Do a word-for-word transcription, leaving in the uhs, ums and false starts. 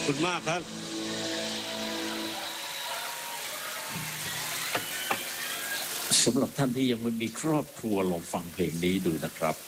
คุณมากครับสำหรับท่านที่ยังไม่มีครอบครัวลองฟังเพลงนี้ดูนะครับ